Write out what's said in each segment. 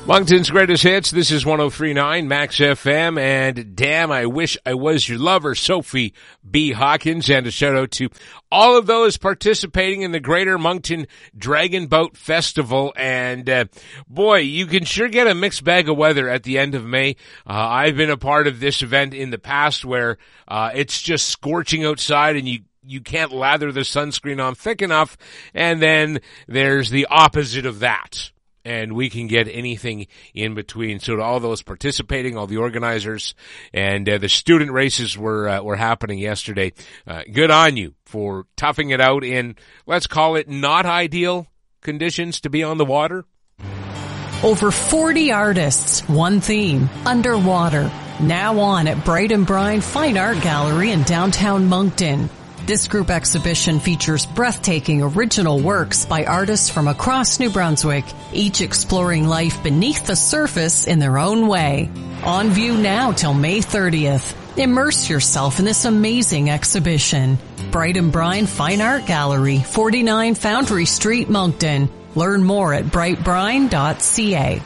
Moncton's greatest hits. This is 103.9 Max FM, and damn, I wish I was your lover, Sophie B. Hawkins, and a shout out to all of those participating in the Greater Moncton Dragon Boat Festival. And boy, you can sure get a mixed bag of weather at the end of May. I've been a part of this event in the past where it's just scorching outside and you can't lather the sunscreen on thick enough, and then there's the opposite of that. And we can get anything in between. So to all those participating, all the organizers, and the student races were happening yesterday. Good on you for toughing it out in, let's call it, not ideal conditions to be on the water. Over 40 artists, one theme, underwater. Now on at Bright and Brine Fine Art Gallery in downtown Moncton. This group exhibition features breathtaking original works by artists from across New Brunswick, each exploring life beneath the surface in their own way. On view now till May 30th. Immerse yourself in this amazing exhibition. Bright and Brine Fine Art Gallery, 49 Foundry Street, Moncton. Learn more at brightbrine.ca.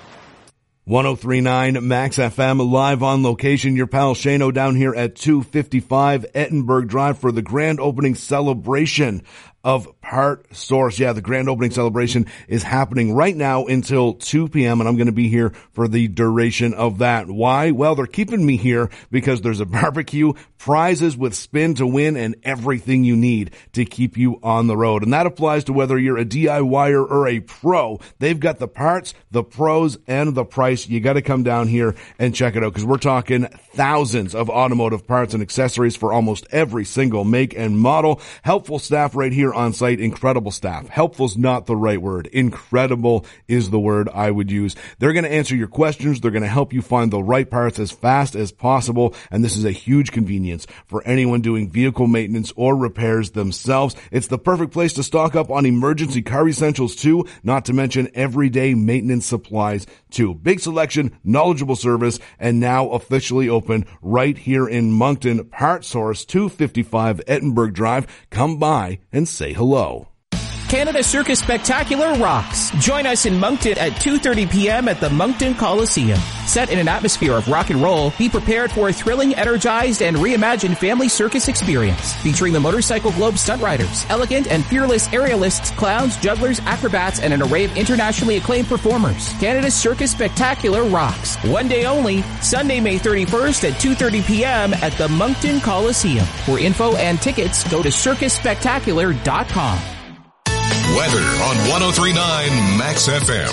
103.9 Max FM, live on location. Your pal Shano down here at 255 Ettenberg Drive for the grand opening celebration of Part Source. Yeah, the grand opening celebration is happening right now until 2 p.m. and I'm going to be here for the duration of that. Why? Well, they're keeping me here because there's a barbecue, prizes with spin to win, and everything you need to keep you on the road. And that applies to whether you're a DIYer or a pro. They've got the parts, the pros, and the price. You got to come down here and check it out because we're talking thousands of automotive parts and accessories for almost every single make and model. Helpful staff right here on site. Incredible staff. Helpful's not the right word. Incredible is the word I would use. They're going to answer your questions. They're going to help you find the right parts as fast as possible. And this is a huge convenience for anyone doing vehicle maintenance or repairs themselves. It's the perfect place to stock up on emergency car essentials too, not to mention everyday maintenance supplies too. Big selection, knowledgeable service, and now officially open right here in Moncton. Part Source, 255 Ettenberg Drive. Come by and say hello. Canada Circus Spectacular rocks. Join us in Moncton at 2:30 p.m. at the Moncton Coliseum. Set in an atmosphere of rock and roll, be prepared for a thrilling, energized, and reimagined family circus experience. Featuring the Motorcycle Globe stunt riders, elegant and fearless aerialists, clowns, jugglers, acrobats, and an array of internationally acclaimed performers. Canada Circus Spectacular rocks. One day only, Sunday, May 31st at 2:30 p.m. at the Moncton Coliseum. For info and tickets, go to circusspectacular.com. Weather on 103.9 Max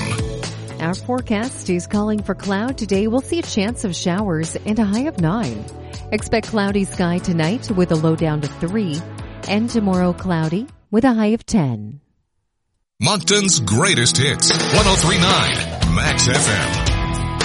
FM. Our forecast is calling for cloud. Today we'll see a chance of showers and a high of 9. Expect cloudy sky tonight with a low down to 3. And tomorrow cloudy with a high of 10. Moncton's greatest hits. 103.9 Max FM.